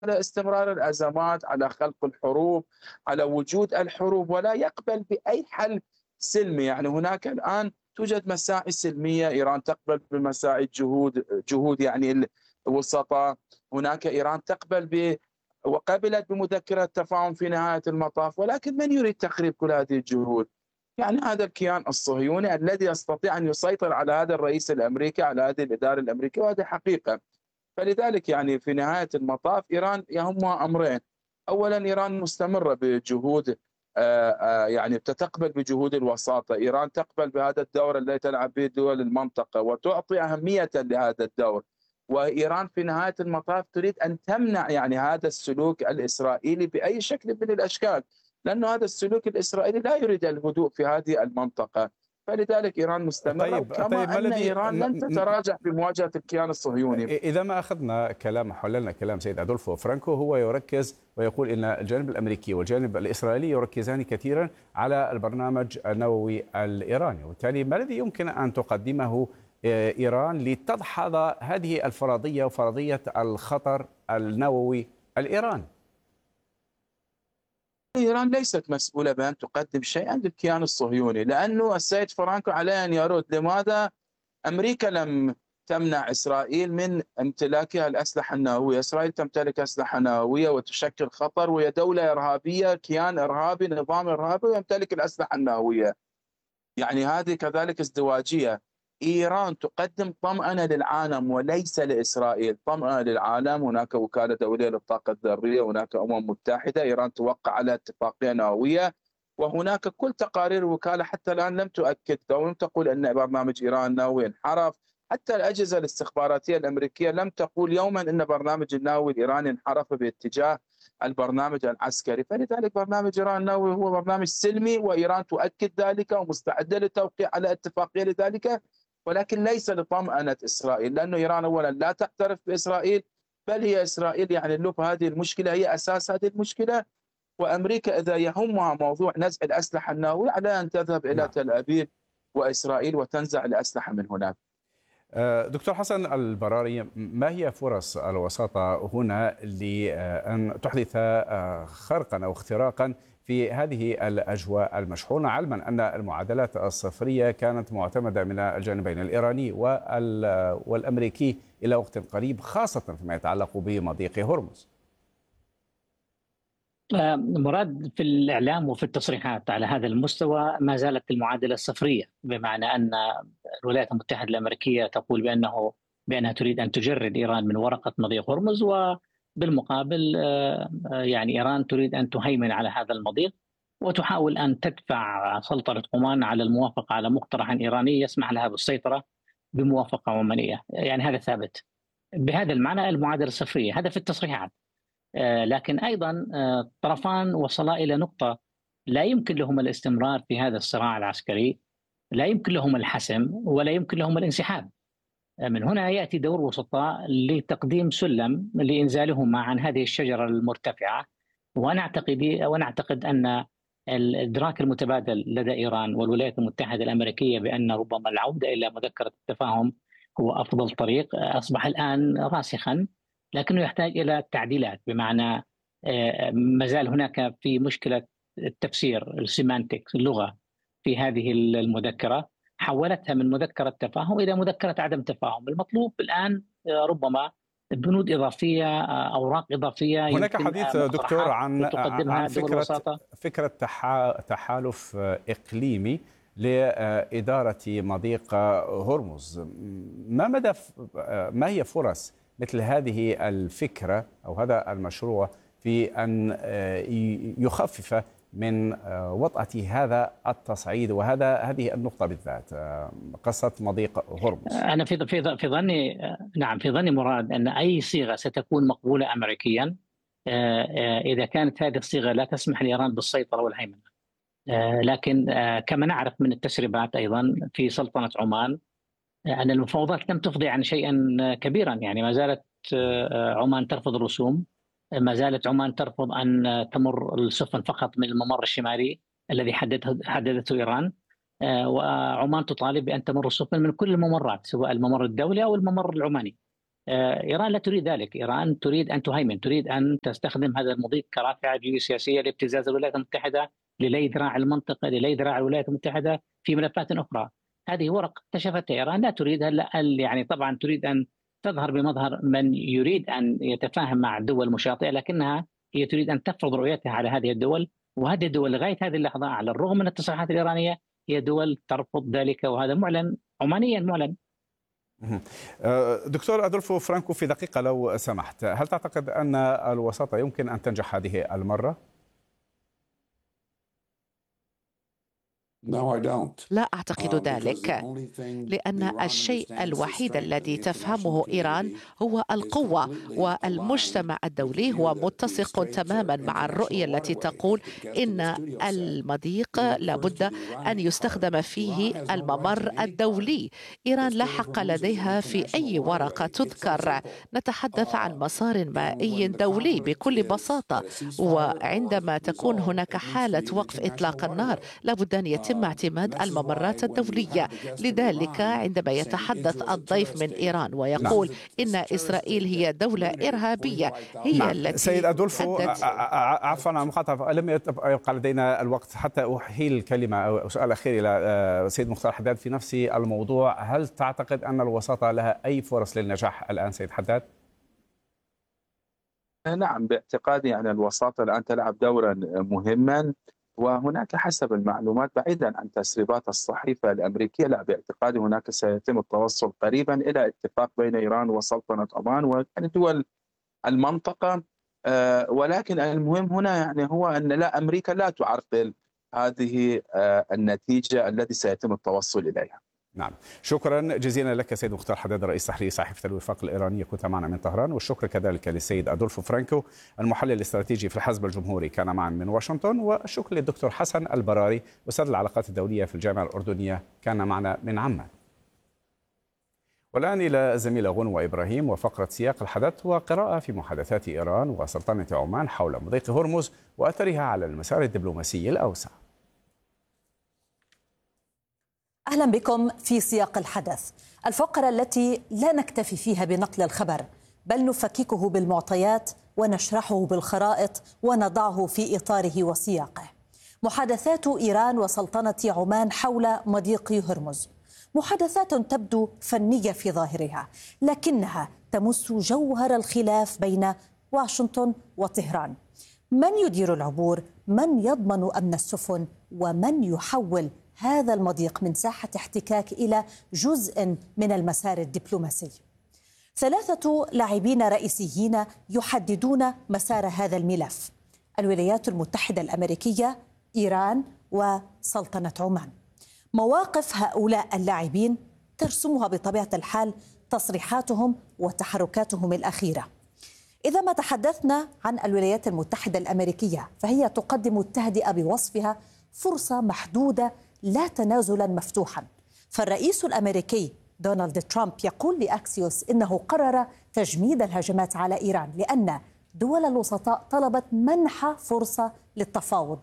على استمرار الأزمات، على خلق الحروب، على وجود الحروب، ولا يقبل بأي حل سلمي. يعني هناك الآن توجد مساعي سلمية، إيران تقبل بمساعي جهود يعني الوسطاء. هناك إيران تقبل وقبلت بمذكرة تفاهم في نهاية المطاف، ولكن من يريد تخريب كل هذه الجهود؟ يعني هذا الكيان الصهيوني الذي يستطيع أن يسيطر على هذا الرئيس الأمريكي، على هذه الإدارة الأمريكية، وهذه حقيقة. فلذلك يعني في نهاية المطاف إيران يهمها أمرين: أولا إيران مستمرة بجهود يعني تتقبل بجهود الوساطة. إيران تقبل بهذا الدور الذي تلعب به دول المنطقة وتعطي أهمية لهذا الدور. وإيران في نهاية المطاف تريد أن تمنع يعني هذا السلوك الإسرائيلي بأي شكل من الأشكال، لأن هذا السلوك الإسرائيلي لا يريد الهدوء في هذه المنطقة. فلذلك إيران مستمرة، طيب، كما ما أن الذي إيران لن تتراجع في مواجهة الكيان الصهيوني. إذا ما أخذنا كلام حللنا كلام سيد أدولفو فرانكو، هو يركز ويقول إن الجانب الأمريكي والجانب الإسرائيلي يركزان كثيرا على البرنامج النووي الإيراني، وبالتالي ما الذي يمكن أن تقدمه إيران لتدحض هذه الفرضية وفرضية الخطر النووي الإيراني؟ إيران ليست مسؤولة بأن تقدم شيئا للكيان الصهيوني، لأنه السيد فرانكو عليه أن يرد لماذا أمريكا لم تمنع إسرائيل من امتلاكها الأسلحة النووية. إسرائيل تمتلك أسلحة نووية وتشكل خطر، وهي دولة إرهابية، كيان إرهابي، نظام إرهابي، ويمتلك الأسلحة النووية. يعني هذه كذلك ازدواجية. إيران تقدم طمأنة للعالم وليس لإسرائيل، طمأنة للعالم. هناك وكالة دولية للطاقة الذرية، هناك متحدة، إيران توقع على اتفاقية نووية، وهناك كل تقارير الوكالة حتى الآن لم تؤكد أو لم تقول أن برنامج إيران النووي انحرف. حتى الأجهزة الاستخباراتية الأمريكية لم تقول يوما أن برنامج النووي الإيراني انحرف باتجاه البرنامج العسكري. فلذلك برنامج إيران النووي هو برنامج سلمي، وإيران تؤكد ذلك ومستعدة للتوقيع على اتفاقية لذلك، ولكن ليس لطمأنة إسرائيل، لأن إيران أولا لا تعترف بإسرائيل، بل هي إسرائيل يعني لب هذه المشكلة، هي أساس هذه المشكلة. وأمريكا إذا يهمها موضوع نزع الأسلحة النووية على أن تذهب إلى نعم. تل أبيب وإسرائيل وتنزع الأسلحة من هناك. دكتور حسن البراري، ما هي فرص الوساطة هنا لأن تحدث خرقا أو اختراقا في هذه الأجواء المشحونة، علما أن المعادلات الصفرية كانت معتمدة من الجانبين الإيراني والأمريكي إلى وقت قريب، خاصة فيما يتعلق بمضيق هرمز؟ مراد في الإعلام وفي التصريحات على هذا المستوى ما زالت المعادلة صفرية، بمعنى أن الولايات المتحدة الأمريكية تقول بأنها تريد أن تجرد إيران من ورقة مضيق هرمز، وبالمقابل يعني إيران تريد أن تهيمن على هذا المضيق وتحاول أن تدفع سلطنة عمان على الموافقة على مقترح إيراني يسمح لها بالسيطرة بموافقة عمانية. يعني هذا ثابت. بهذا المعنى المعادلة صفرية، هذا في التصريحات. لكن أيضا الطرفان وصلا إلى نقطة لا يمكن لهم الاستمرار في هذا الصراع العسكري، لا يمكن لهم الحسم ولا يمكن لهم الانسحاب. من هنا يأتي دور وسطاء لتقديم سلم لإنزالهما عن هذه الشجرة المرتفعة. وأنا أعتقد أن الإدراك المتبادل لدى إيران والولايات المتحدة الأمريكية بأن ربما العودة إلى مذكرة التفاهم هو أفضل طريق أصبح الآن راسخا، لكنه يحتاج إلى تعديلات. بمعنى ما زال هناك في مشكلة التفسير، السيمانتكس، اللغة في هذه المذكرة، حولتها من مذكرة تفاهم إلى مذكرة عدم تفاهم. المطلوب الآن ربما بنود إضافية، أوراق إضافية هناك يمكن حديث دكتور تقدمها دول الوساطة. فكرة تحالف إقليمي لإدارة مضيق هرمز. ما هي فرص مثل هذه الفكرة أو هذا المشروع في أن يخفف من وطأة هذا التصعيد هذه النقطة بالذات، قصة مضيق هرمز؟ أنا في ظني، نعم، في ظني مراد أن أي صيغة ستكون مقبولة أمريكيا إذا كانت هذه الصيغة لا تسمح لإيران بالسيطرة والهيمنة. لكن كما نعرف من التسريبات أيضا في سلطنة عمان أن المفاوضات لم تفضي عن شيء كبيرا. يعني ما زالت عمان ترفض الرسوم، ما زالت عمان ترفض أن تمر السفن فقط من الممر الشمالي الذي حددته إيران، وعمان تطالب بأن تمر السفن من كل الممرات، سواء الممر الدولي أو الممر العماني. إيران لا تريد ذلك. إيران تريد أن تهيمن، تريد أن تستخدم هذا المضيق كرافعة جيوسياسية لابتزاز الولايات المتحدة، للي ذراع المنطقة، للي ذراع الولايات المتحدة في ملفات أخرى. هذه ورق اكتشفتها إيران، لا تريدها، يعني طبعا تريد أن تظهر بمظهر من يريد أن يتفاهم مع الدول المشاطئة، لكنها هي تريد أن تفرض رؤيتها على هذه الدول، وهذه الدول لغاية هذه اللحظة على الرغم من التصريحات الإيرانية هي دول ترفض ذلك، وهذا معلن عمانيا معلن. دكتور أدولفو فرانكو، في دقيقة لو سمحت، هل تعتقد أن الوساطة يمكن أن تنجح هذه المرة؟ لا أعتقد ذلك، لأن الشيء الوحيد الذي تفهمه إيران هو القوة، والمجتمع الدولي هو متسق تماما مع الرؤية التي تقول إن المضيق لابد أن يستخدم فيه الممر الدولي. إيران لا حق لديها في أي ورقة تذكر، نتحدث عن مسار مائي دولي بكل بساطة، وعندما تكون هناك حالة وقف إطلاق النار لابد أن يتم اعتماد الممرات الدولية. لذلك عندما يتحدث الضيف من إيران ويقول إن إسرائيل هي دولة إرهابية هي التي سيد أدولفو، عفوا عن المقاطعة، لم يبقى لدينا الوقت حتى أحيل الكلمة أو سؤال أخير إلى سيد مختار حداد في نفس الموضوع. هل تعتقد أن الوساطة لها أي فرص للنجاح الآن سيد حداد؟ نعم، باعتقادي أن الوساطة الآن تلعب دورا مهما، وهناك حسب المعلومات بعيدا عن تسريبات الصحيفة الأمريكية، لا باعتقادي هناك سيتم التوصل قريبا إلى اتفاق بين إيران وسلطنة عمان ودول المنطقة. ولكن المهم هنا يعني هو أن لا، أمريكا لا تعرقل هذه النتيجة التي سيتم التوصل إليها. نعم، شكرا جزيلا لك سيد مختار حداد، رئيس تحرير صحيفة الوفاق الإيرانية، كنت معنا من طهران. والشكر كذلك للسيد أدولفو فرانكو المحلل الاستراتيجي في الحزب الجمهوري، كان معنا من واشنطن. والشكر للدكتور حسن البراري أستاذ العلاقات الدولية في الجامعة الأردنية، كان معنا من عمان. والآن إلى الزميلة غنوة إبراهيم وفقرة سياق الحدث وقراءة في محادثات إيران وسلطنة عمان حول مضيق هرمز وأثرها على المسار الدبلوماسي الأوسع. أهلا بكم في سياق الحدث، الفقرة التي لا نكتفي فيها بنقل الخبر، بل نفككه بالمعطيات ونشرحه بالخرائط ونضعه في إطاره وسياقه. محادثات إيران وسلطنة عمان حول مضيق هرمز، محادثات تبدو فنية في ظاهرها، لكنها تمس جوهر الخلاف بين واشنطن وطهران. من يدير العبور؟ من يضمن أمن السفن؟ ومن يحول هذا المضيق من ساحة احتكاك إلى جزء من المسار الدبلوماسي؟ ثلاثة لاعبين رئيسيين يحددون مسار هذا الملف: الولايات المتحدة الأمريكية، إيران، وسلطنة عمان. مواقف هؤلاء اللاعبين ترسمها بطبيعة الحال تصريحاتهم وتحركاتهم الأخيرة. إذا ما تحدثنا عن الولايات المتحدة الأمريكية فهي تقدم التهدئة بوصفها فرصة محدودة لا تنازلا مفتوحا. فالرئيس الأمريكي دونالد ترامب يقول لأكسيوس إنه قرر تجميد الهجمات على إيران لأن دول الوسطاء طلبت منح فرصة للتفاوض.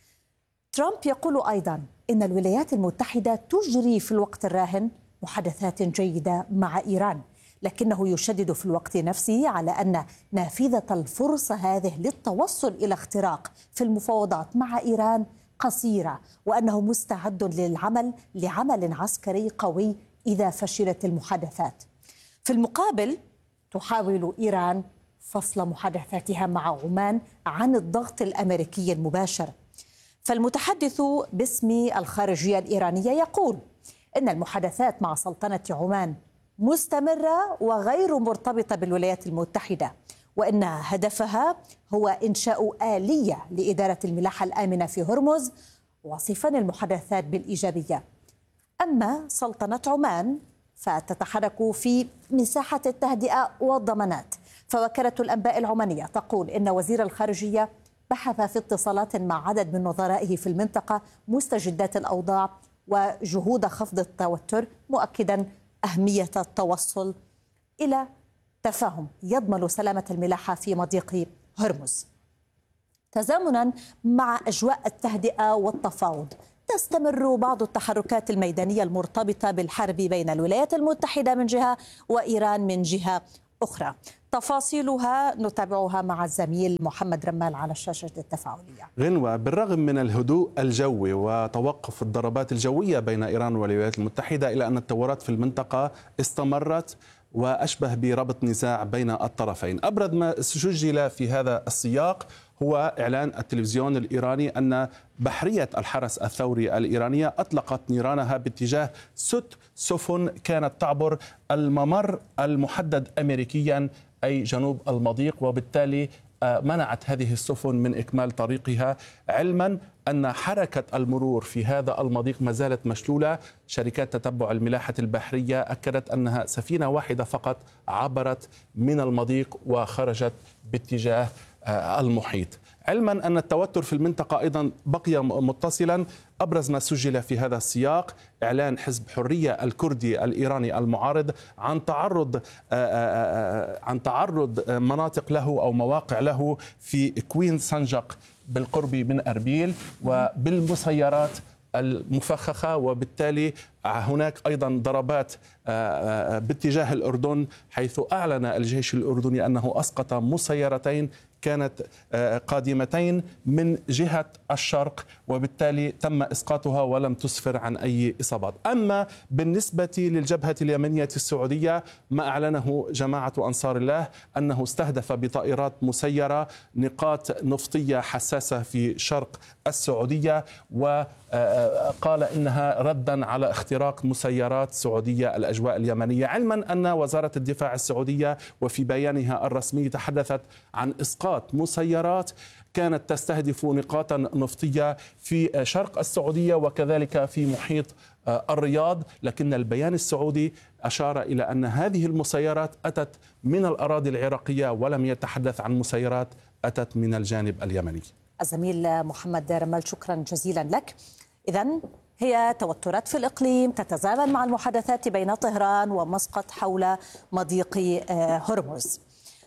ترامب يقول أيضا إن الولايات المتحدة تجري في الوقت الراهن محادثات جيدة مع إيران، لكنه يشدد في الوقت نفسه على أن نافذة الفرصة هذه للتوصل إلى اختراق في المفاوضات مع إيران قصيرة، وأنه مستعد لعمل عسكري قوي إذا فشلت المحادثات. في المقابل تحاول إيران فصل محادثاتها مع عمان عن الضغط الأمريكي المباشر. فالمتحدث باسم الخارجية الإيرانية يقول إن المحادثات مع سلطنة عمان مستمرة وغير مرتبطة بالولايات المتحدة، وإن هدفها هو إنشاء آلية لإدارة الملاحة الآمنة في هرمز، وصفا المحادثات بالإيجابية. أما سلطنة عمان فتتحرك في مساحة التهدئة والضمانات. فوكالة الأنباء العمانية تقول إن وزير الخارجية بحث في اتصالات مع عدد من نظرائه في المنطقة مستجدات الأوضاع وجهود خفض التوتر، مؤكدا أهمية التوصل إلى تفاهم يضمن سلامة الملاحة في مضيق هرمز. تزامنا مع أجواء التهدئة والتفاوض تستمر بعض التحركات الميدانية المرتبطة بالحرب بين الولايات المتحدة من جهة وإيران من جهة أخرى. تفاصيلها نتابعها مع الزميل محمد رمال على الشاشة التفاعلية. غنوة، بالرغم من الهدوء الجوي وتوقف الضربات الجوية بين إيران والولايات المتحدة، إلا أن التورات في المنطقة استمرت وأشبه بربط نزاع بين الطرفين. أبرز ما سجل في هذا السياق هو إعلان التلفزيون الإيراني أن بحرية الحرس الثوري الإيرانية أطلقت نيرانها باتجاه 6 سفن كانت تعبر الممر المحدد أمريكيا أي جنوب المضيق، وبالتالي منعت هذه السفن من إكمال طريقها، علما أن حركة المرور في هذا المضيق ما زالت مشلولة. شركات تتبع الملاحة البحرية أكدت أنها سفينة واحدة فقط عبرت من المضيق وخرجت باتجاه المحيط، علما أن التوتر في المنطقة أيضا بقي متصلا. أبرز ما سجل في هذا السياق إعلان حزب حرية الكردي الإيراني المعارض عن تعرض مناطق له أو مواقع له في كوين سنجق بالقرب من أربيل وبالمسيرات المفخخة، وبالتالي هناك أيضا ضربات باتجاه الأردن، حيث أعلن الجيش الأردني أنه أسقط مسيرتين كانت قادمتين من جهة الشرق، وبالتالي تم إسقاطها ولم تسفر عن أي إصابات. أما بالنسبة للجبهة اليمنية السعودية، ما أعلنه جماعة أنصار الله أنه استهدف بطائرات مسيرة نقاط نفطية حساسة في شرق السعودية، وقال إنها ردا على اختراق مسيرات سعودية الأجواء اليمنية، علما أن وزارة الدفاع السعودية وفي بيانها الرسمي تحدثت عن إسقاط مسيرات كانت تستهدف نقاطا نفطية في شرق السعودية وكذلك في محيط الرياض، لكن البيان السعودي أشار إلى أن هذه المسيرات أتت من الأراضي العراقية ولم يتحدث عن مسيرات أتت من الجانب اليمني. الزميل محمد رمال، شكرا جزيلا لك. إذن هي توترات في الإقليم تتزامن مع المحادثات بين طهران ومسقط حول مضيق هرمز.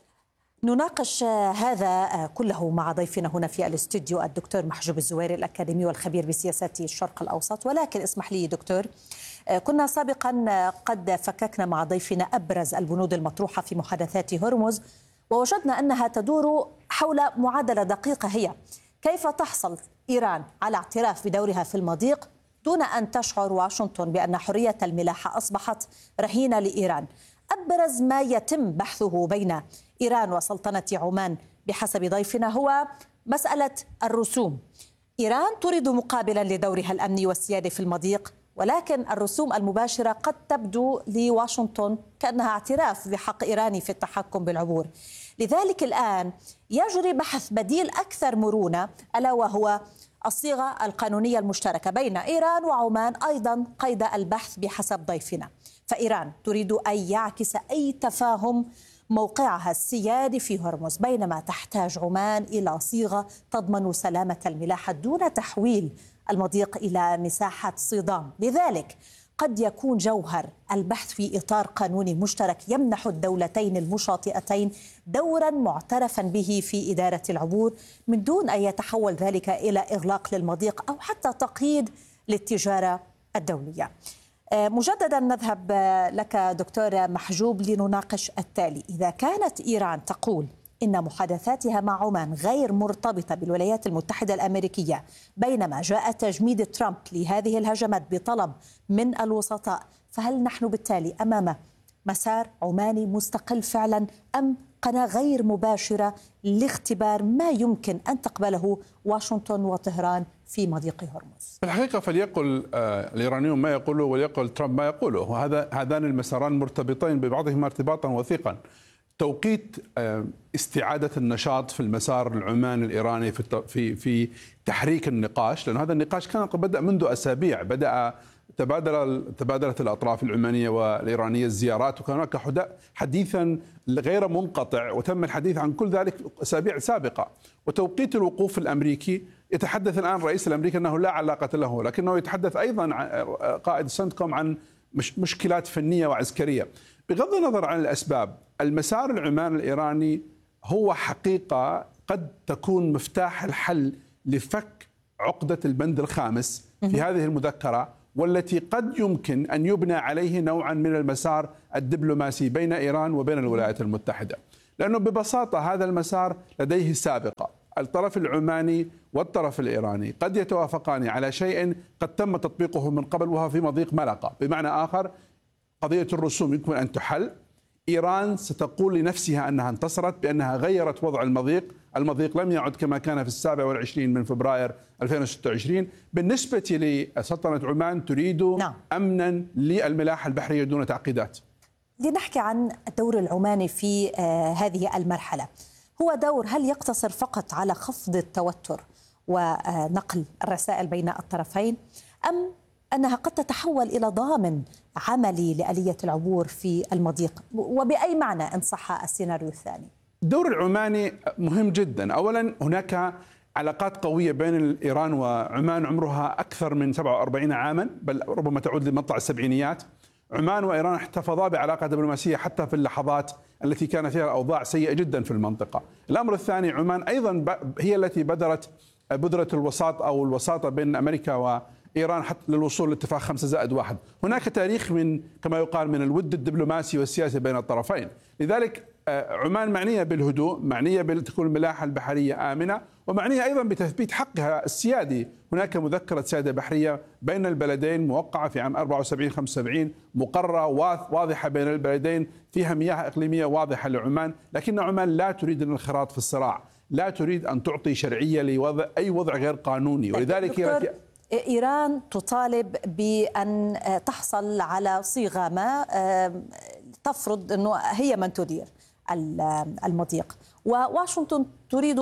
نناقش هذا كله مع ضيفنا هنا في الاستوديو الدكتور محجوب الزويري الأكاديمي والخبير بسياسات الشرق الأوسط. ولكن اسمح لي دكتور، كنا سابقا قد فككنا مع ضيفنا أبرز البنود المطروحة في محادثات هرمز، ووجدنا أنها تدور حول معادلة دقيقة، هي كيف تحصل إيران على اعتراف بدورها في المضيق دون أن تشعر واشنطن بأن حرية الملاحة أصبحت رهينة لإيران. أبرز ما يتم بحثه بين إيران وسلطنة عمان بحسب ضيفنا هو مسألة الرسوم. إيران تريد مقابلا لدورها الأمني والسيادي في المضيق، ولكن الرسوم المباشرة قد تبدو لواشنطن كأنها اعتراف بحق إيراني في التحكم بالعبور. لذلك الآن يجري بحث بديل أكثر مرونة، ألا وهو الصيغة القانونية المشتركة بين إيران وعمان، أيضا قيد البحث بحسب ضيفنا. فإيران تريد أن يعكس أي تفاهم موقعها السيادي في هرمز، بينما تحتاج عمان إلى صيغة تضمن سلامة الملاحة دون تحويل المضيق إلى مساحة صدام. لذلك قد يكون جوهر البحث في إطار قانوني مشترك يمنح الدولتين المشاطئتين دورا معترفا به في إدارة العبور، من دون أن يتحول ذلك إلى إغلاق للمضيق أو حتى تقييد للتجارة الدولية. مجددا نذهب لك دكتور محجوب لنناقش التالي. إذا كانت إيران تقول إن محادثاتها مع عمان غير مرتبطة بالولايات المتحدة الأمريكية، بينما جاء تجميد ترامب لهذه الهجمات بطلب من الوسطاء، فهل نحن بالتالي أمام مسار عماني مستقل فعلا، أم قناة غير مباشرة لاختبار ما يمكن أن تقبله واشنطن وطهران في مضيق هرمز؟ في الحقيقة فليقل الإيرانيون ما يقوله وليقل ترامب ما يقوله، وهذان المساران مرتبطين ببعضهما ارتباطا وثيقا. توقيت استعادة النشاط في المسار العماني الإيراني في تحريك النقاش، لأن هذا النقاش كان قد بدأ منذ أسابيع، تبادلت الأطراف العمانية والإيرانية الزيارات، وكان هناك حديثا غير منقطع وتم الحديث عن كل ذلك أسابيع سابقة. وتوقيت الوقوف الأمريكي، يتحدث الآن الرئيس الأمريكي أنه لا علاقة له، لكنه يتحدث أيضا قائد سنتكوم عن مشكلات فنية وعسكرية. بغض النظر عن الأسباب، المسار العماني الإيراني هو حقيقة قد تكون مفتاح الحل لفك عقدة البند الخامس في هذه المذكرة، والتي قد يمكن أن يبنى عليه نوعا من المسار الدبلوماسي بين إيران وبين الولايات المتحدة، لأنه ببساطة هذا المسار لديه سابقة. الطرف العماني والطرف الإيراني قد يتوافقان على شيء قد تم تطبيقه من قبل وهو في مضيق ملقا. بمعنى آخر، قضية الرسوم يمكن أن تحل. إيران ستقول لنفسها أنها انتصرت بأنها غيرت وضع المضيق لم يعد كما كان في 27 من فبراير 2026. بالنسبة لسلطنة عمان تريد أمنا للملاحة البحرية دون تعقيدات. لنحكي عن الدور العماني في هذه المرحلة. هو دور هل يقتصر فقط على خفض التوتر ونقل الرسائل بين الطرفين، أم أنها قد تتحول إلى ضامن عملي لآلية العبور في المضيق؟ وبأي معنى إن صح السيناريو الثاني؟ الدور العماني مهم جدا. أولا، هناك علاقات قوية بين إيران وعمان عمرها أكثر من 47 عاما، بل ربما تعود لمطلع السبعينيات. عمان وإيران احتفظا بعلاقة دبلوماسية حتى في اللحظات التي كان فيها الأوضاع سيئة جدا في المنطقة. الأمر الثاني، عمان أيضا هي التي بدرت بذرة الوساطة بين أمريكا وإيران حتى للوصول لاتفاق 5+1. هناك تاريخ من كما يقال من الود الدبلوماسي والسياسي بين الطرفين. لذلك عمان معنية بالهدوء، معنية بتكون الملاحة البحرية آمنة، ومعنية أيضا بتثبيت حقها السيادي. هناك مذكرة سيادة بحرية بين البلدين موقعة في عام 74-75، مقررة واضحة بين البلدين، فيها مياه إقليمية واضحة لعمان. لكن عمان لا تريد الانخراط في الصراع، لا تريد أن تعطي شرعية لوضع أي وضع غير قانوني. ولذلك إيران تطالب بأن تحصل على صيغة ما تفرض أنه هي من تدير المضيق، وواشنطن تريد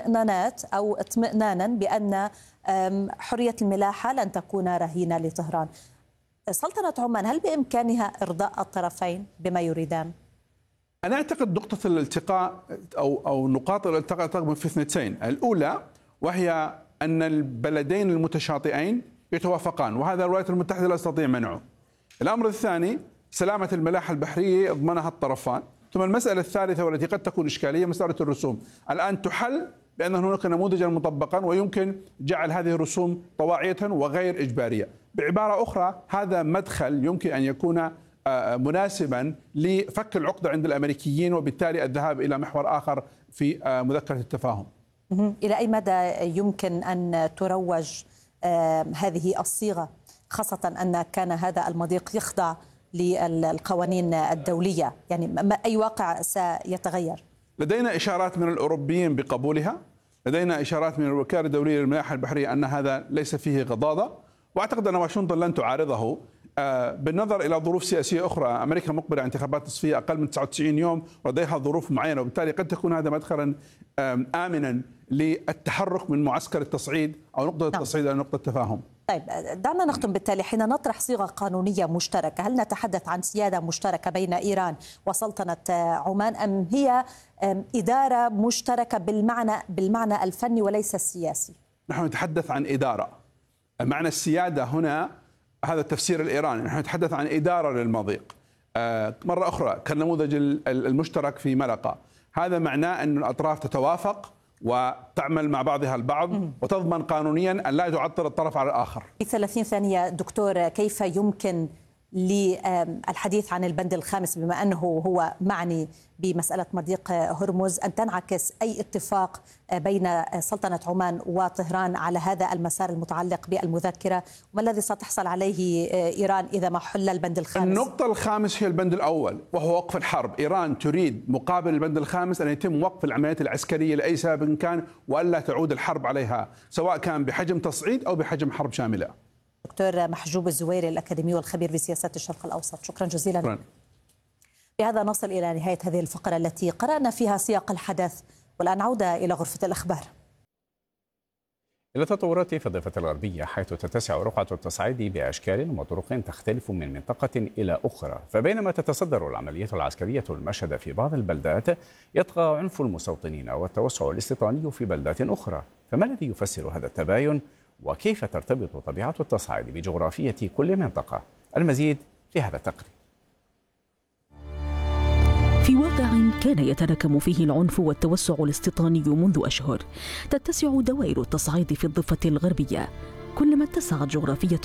اطمئنانا بأن حرية الملاحة لن تكون رهينة لطهران. سلطنة عمان هل بإمكانها إرضاء الطرفين بما يريدان؟ أنا أعتقد نقطة الالتقاء أو نقاط الالتقاء تقوم في اثنتين. الأولى وهي أن البلدين المتشاطئين يتوافقان، وهذا الولايات المتحدة لا تستطيع منعه. الأمر الثاني، سلامة الملاحة البحرية يضمنها الطرفان. ثم المسألة الثالثة والتي قد تكون إشكالية، مسألة الرسوم. الآن تحل بأن هناك نموذجا مطبقا ويمكن جعل هذه الرسوم طواعية وغير إجبارية. بعبارة أخرى، هذا مدخل يمكن أن يكون مناسبا لفك العقدة عند الأمريكيين، وبالتالي الذهاب إلى محور آخر في مذكرة التفاهم. إلى أي مدى يمكن أن تروج هذه الصيغة، خاصة أن كان هذا المضيق يخضع للقوانين الدولية؟ يعني أي واقع سيتغير؟ لدينا إشارات من الأوروبيين بقبولها، لدينا إشارات من الوكالة الدولية للملاحة البحرية أن هذا ليس فيه غضاضة، وأعتقد أن واشنطن لن تعارضه. بالنظر إلى ظروف سياسية أخرى، أمريكا مقبلة على انتخابات تصفية أقل من 99 يوم ولديها ظروف معينة، وبالتالي قد تكون هذا مدخلا آمنا للتحرك من معسكر التصعيد أو نقطة التصعيد إلى نقطة التفاهم. طيب، دعنا نختم بالتالي. حين نطرح صيغة قانونية مشتركة، هل نتحدث عن سيادة مشتركة بين إيران وسلطنة عمان، أم هي إدارة مشتركة بالمعنى الفني وليس السياسي؟ نحن نتحدث عن إدارة. معنى السيادة هنا هذا التفسير الإيراني، نحن نتحدث عن إدارة للمضيق. مرة أخرى، كالنموذج المشترك في ملقا، هذا معناه أن الأطراف تتوافق وتعمل مع بعضها البعض وتضمن قانونيا أن لا تعطل الطرف على الآخر. في 30 ثانية دكتور، كيف يمكن للحديث عن البند الخامس، بما أنه هو معني بمسألة مضيق هرمز، أن تنعكس أي اتفاق بين سلطنة عمان وطهران على هذا المسار المتعلق بالمذكرة؟ وما الذي ستحصل عليه إيران إذا ما حل البند الخامس؟ النقطة الخامس هي البند الأول، وهو وقف الحرب. إيران تريد مقابل البند الخامس أن يتم وقف العمليات العسكرية لأي سبب كان، وألا تعود الحرب عليها، سواء كان بحجم تصعيد أو بحجم حرب شاملة. دكتور محجوب الزويري، الأكاديمي والخبير في سياسات الشرق الأوسط، شكرا جزيلا. بهذا نصل إلى نهاية هذه الفقرة التي قرأنا فيها سياق الحدث، والآن عودة إلى غرفة الأخبار. إلى التطورات في الضفة الغربية، حيث تتسع رقعة التصعيد بأشكال وطرق تختلف من منطقة إلى أخرى. فبينما تتصدر العملية العسكرية المشهد في بعض البلدات، يطغى عنف المستوطنين والتوسع الاستيطاني في بلدات أخرى. فما الذي يفسر هذا التباين؟ وكيف ترتبط طبيعة التصعيد بجغرافية كل منطقة؟ المزيد في هذا التقرير. في واقع كان يتراكم فيه العنف والتوسع الاستيطاني منذ أشهر، تتسع دوائر التصعيد في الضفة الغربية. كلما اتسعت جغرافيته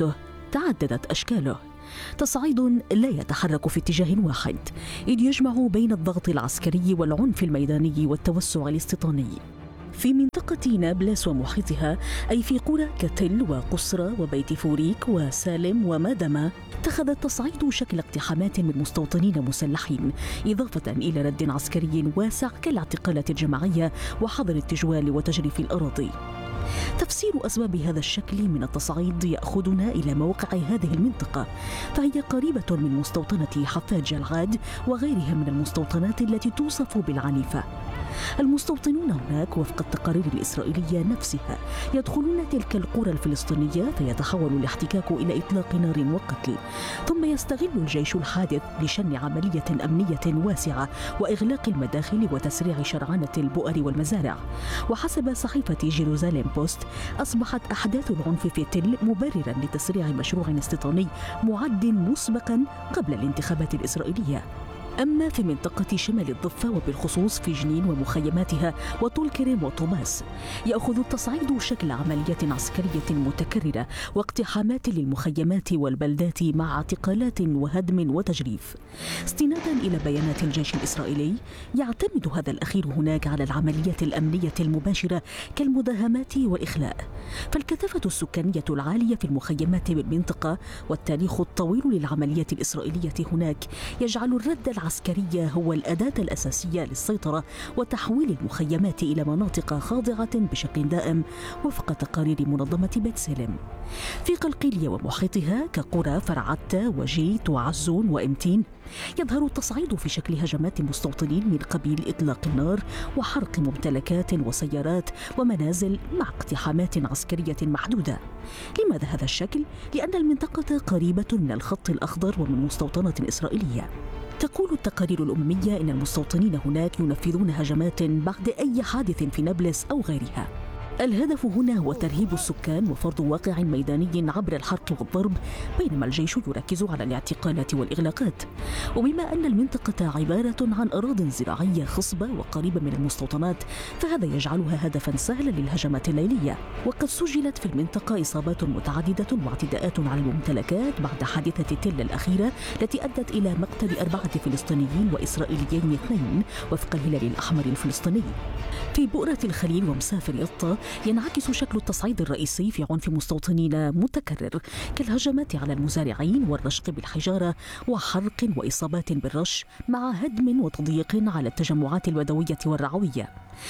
تعددت أشكاله. تصعيد لا يتحرك في اتجاه واحد، إذ يجمع بين الضغط العسكري والعنف الميداني والتوسع الاستيطاني. في منطقة نابلس ومحيطها، أي في قرى كتل وقصرى وبيت فوريك وسالم ومادما، اتخذ التصعيد شكل اقتحامات من مستوطنين مسلحين، إضافة إلى رد عسكري واسع كالاعتقالات الجماعية وحظر التجوال وتجريف الأراضي. تفسير أسباب هذا الشكل من التصعيد يأخذنا إلى موقع هذه المنطقة، فهي قريبة من مستوطنة حفاج العاد وغيرها من المستوطنات التي توصف بالعنيفة. المستوطنون هناك وفق التقارير الإسرائيلية نفسها يدخلون تلك القرى الفلسطينية، فيتحول الاحتكاك إلى إطلاق نار وقتل، ثم يستغل الجيش الحادث لشن عملية أمنية واسعة وإغلاق المداخل وتسريع شرعنة البؤر والمزارع. وحسب صحيفة جيروزاليم بوست، أصبحت أحداث العنف في تل مبررا لتسريع مشروع استيطاني معد مسبقا قبل الانتخابات الإسرائيلية. أما في منطقة شمال الضفة وبالخصوص في جنين ومخيماتها وطول كريم وطوباس، يأخذ التصعيد شكل عمليات عسكرية متكررة واقتحامات للمخيمات والبلدات مع اعتقالات وهدم وتجريف. استنادا إلى بيانات الجيش الإسرائيلي، يعتمد هذا الأخير هناك على العمليات الأمنية المباشرة كالمداهمات والإخلاء. فالكثافة السكانية العالية في المخيمات بالمنطقة والتاريخ الطويل للعمليات الإسرائيلية هناك يجعل الرد العسكرية هو الأداة الأساسية للسيطرة وتحويل المخيمات إلى مناطق خاضعة بشكل دائم وفق تقارير منظمة بيت سلم. في قلقيلية ومحيطها كقرى فرعتة وجيت وعزون وإمتين، يظهر التصعيد في شكل هجمات مستوطنين من قبيل إطلاق النار وحرق ممتلكات وسيارات ومنازل مع اقتحامات عسكرية محدودة. لماذا هذا الشكل؟ لأن المنطقة قريبة من الخط الأخضر ومن مستوطنات إسرائيلية. تقول التقارير الأممية إن المستوطنين هناك ينفذون هجمات بعد أي حادث في نابلس أو غيرها. الهدف هنا هو ترهيب السكان وفرض واقع ميداني عبر الحرق والضرب، بينما الجيش يركز على الاعتقالات والإغلاقات. وبما أن المنطقة عبارة عن أراضٍ زراعية خصبة وقريبة من المستوطنات، فهذا يجعلها هدفا سهلا للهجمات الليلية. وقد سجلت في المنطقة إصابات متعددة واعتداءات على الممتلكات بعد حادثة تل الأخيرة التي أدت إلى مقتل 4 فلسطينيين وإسرائيليين 2 وفق الهلال الأحمر الفلسطيني. في بؤرة الخليل ومسافر يطا ينعكس شكل التصعيد الرئيسي في عنف مستوطنين متكرر كالهجمات على المزارعين والرشق بالحجارة وحرق وإصابات بالرش مع هدم وتضييق على التجمعات البدوية والرعوية.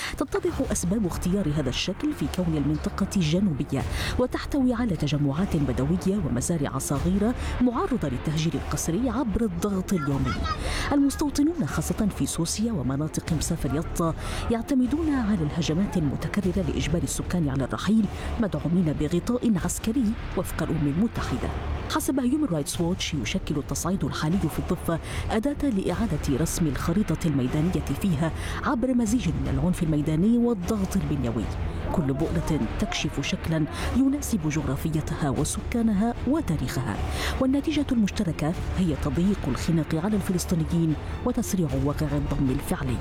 تتضح أسباب اختيار هذا الشكل في كون المنطقة جنوبية وتحتوي على تجمعات بدوية ومزارع صغيرة معرضة للتهجير القسري عبر الضغط اليومي. المستوطنون خاصة في سوسيا ومناطق مسافر يطا يعتمدون على الهجمات المتكررة لإجبار السكان على الرحيل، مدعومين بغطاء عسكري وفق الأمم المتحدة. حسب هيومن رايتس ووتش، يشكل التصعيد الحالي في الضفة أداة لإعادة رسم الخريطة الميدانية فيها عبر مزيج من العنف الميداني والضغط البنيوي، كل بؤرة تكشف شكلا يناسب جغرافيتها وسكانها وتاريخها، والنتيجة المشتركة هي تضييق الخناق على الفلسطينيين وتسريع واقع الضم الفعلي.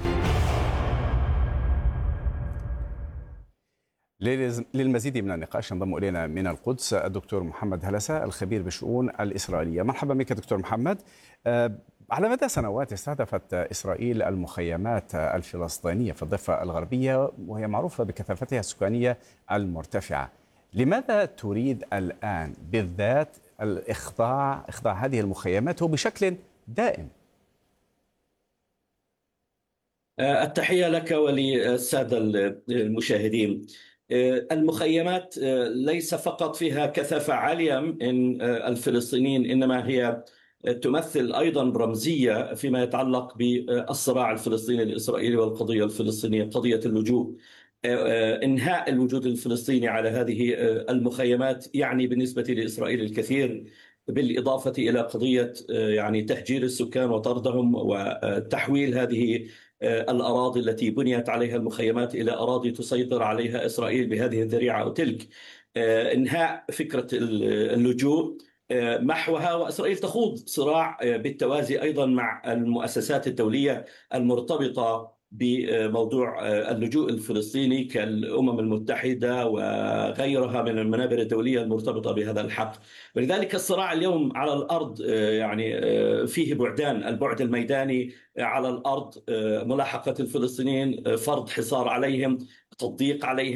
للمزيد من النقاش ينضم إلينا من القدس الدكتور محمد هلسة الخبير بالشؤون الإسرائيلية. مرحبا بك دكتور محمد. على مدى سنوات استهدفت إسرائيل المخيمات الفلسطينية في الضفة الغربية وهي معروفة بكثافتها السكانية المرتفعة. لماذا تريد الآن بالذات إخضاع هذه المخيمات وبشكل دائم؟ التحية لك وللسادة المشاهدين. المخيمات ليس فقط فيها كثافة عالية من الفلسطينيين، إنما هي تمثل أيضا رمزية فيما يتعلق بالصراع الفلسطيني الإسرائيلي والقضية الفلسطينية، قضية اللجوء. إنهاء الوجود الفلسطيني على هذه المخيمات يعني بالنسبة لإسرائيل الكثير، بالإضافة إلى قضية يعني تهجير السكان وطردهم وتحويل هذه الأراضي التي بنيت عليها المخيمات إلى أراضي تسيطر عليها إسرائيل بهذه الذريعة أو تلك. إنهاء فكرة اللجوء محوها، وإسرائيل تخوض صراع بالتوازي أيضا مع المؤسسات الدولية المرتبطة بموضوع اللجوء الفلسطيني كالأمم المتحدة وغيرها من المنابر الدولية المرتبطة بهذا الحق. ولذلك الصراع اليوم على الأرض يعني فيه بعدان: البعد الميداني على الأرض، ملاحقة الفلسطينيين، فرض حصار عليهم، تضييق عليهم،